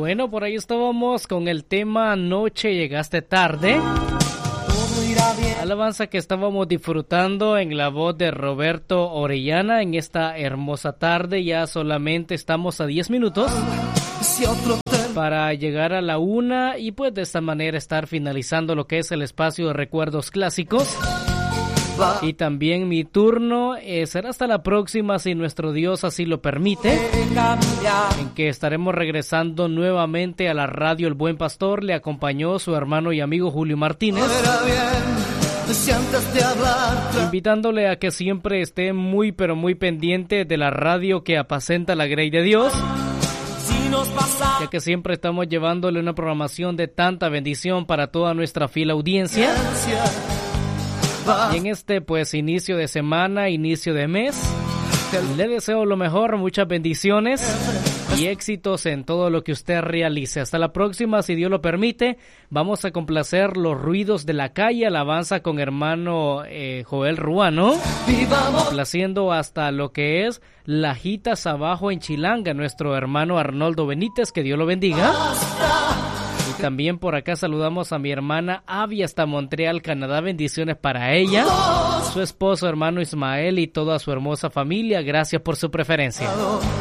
Bueno, por ahí estábamos con el tema Anoche llegaste tarde. Alabanza que estábamos disfrutando en la voz de Roberto Orellana en esta hermosa tarde. Ya solamente estamos a 10 minutos para llegar a la 1 y pues de esta manera estar finalizando lo que es el espacio de recuerdos clásicos. Y también mi turno será hasta la próxima, si nuestro Dios así lo permite, en que estaremos regresando nuevamente a la radio El Buen Pastor. Le acompañó su hermano y amigo Julio Martínez, invitándole a que siempre esté muy pero muy pendiente de la radio que apacenta la grey de Dios, ya que siempre estamos llevándole una programación de tanta bendición para toda nuestra fiel audiencia. Y en este pues inicio de semana, inicio de mes, le deseo lo mejor, muchas bendiciones y éxitos en todo lo que usted realice. Hasta la próxima, si Dios lo permite. Vamos a complacer los ruidos de la calle, alabanza con hermano Joel Ruano, complaciendo hasta lo que es Lajitas abajo en Chilanga, nuestro hermano Arnoldo Benítez, que Dios lo bendiga. Y también por acá saludamos a mi hermana Avi hasta Montreal, Canadá. Bendiciones para ella, su esposo hermano Ismael y toda su hermosa familia. Gracias por su preferencia.